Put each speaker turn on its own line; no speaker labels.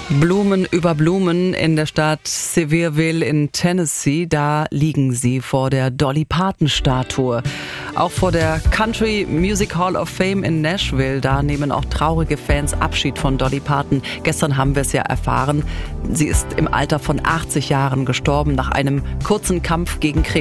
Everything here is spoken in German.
Blumen über Blumen in der Stadt Sevierville in Tennessee, da liegen sie vor der Dolly Parton-Statue. Auch vor der Country Music Hall of Fame in Nashville, da nehmen auch traurige Fans Abschied von Dolly Parton. Gestern haben wir es ja erfahren, sie ist im Alter von 80 Jahren gestorben nach einem kurzen Kampf gegen Krebs.